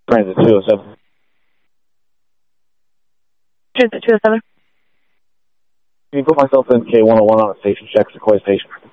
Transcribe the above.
Transit 207. Transit 207. Can you put myself in K101 on a station check, Sequoia Station?